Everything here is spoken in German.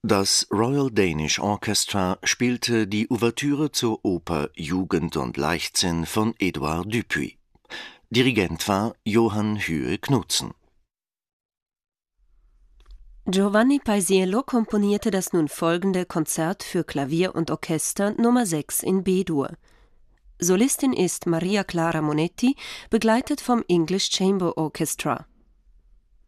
Das Royal Danish Orchestra spielte die Ouvertüre zur Oper Jugend und Leichtsinn von Edouard Dupuy. Dirigent war Johann Hyde-Knudsen. Giovanni Paisiello komponierte das nun folgende Konzert für Klavier und Orchester Nummer 6 in B-Dur. Solistin ist Maria Clara Monetti, begleitet vom English Chamber Orchestra.